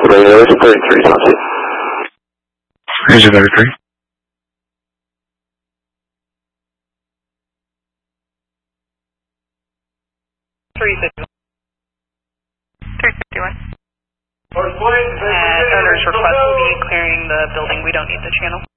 Radio 33, sounds it. Razor 33. Owner's request will be clearing the building. We don't need the channel.